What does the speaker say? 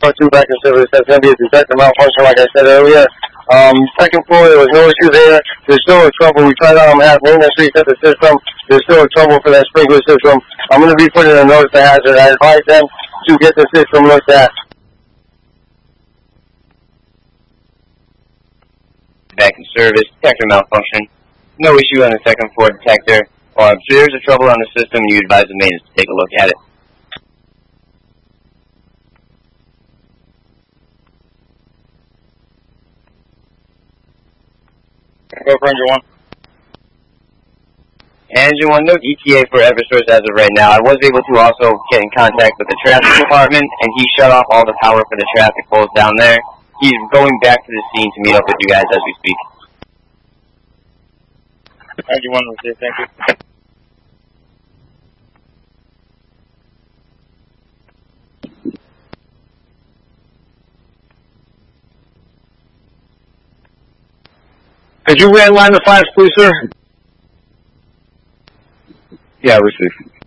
2 back in service. That's going to be a detector malfunction, like I said earlier. Second floor, there was no issue there. There's still a trouble. We tried to have maintenance reset the system. There's still a trouble for that sprinkler system. I'm going to be putting a notice to hazard. I advise them to get the system looked at. Back in service, detector malfunction. No issue on the second floor detector. If there's a trouble on the system, you advise the maintenance to take a look at it. Go for engine 1. Engine 1, no ETA for Eversource as of right now. I was able to also get in contact with the traffic department, and he shut off all the power for the traffic poles down there. He's going back to the scene to meet up with you guys as we speak. Engine 1, receive, thank you. Could you redline the flash, please, sir? Yeah, receive.